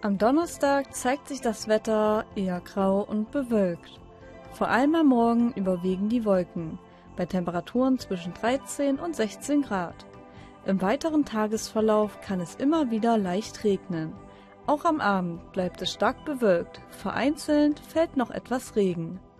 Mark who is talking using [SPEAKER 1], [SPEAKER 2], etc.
[SPEAKER 1] Am Donnerstag zeigt sich das Wetter eher grau und bewölkt. Vor allem am Morgen überwiegen die Wolken, bei Temperaturen zwischen 13 und 16 Grad. Im weiteren Tagesverlauf kann es immer wieder leicht regnen. Auch am Abend bleibt es stark bewölkt, vereinzelt fällt noch etwas Regen.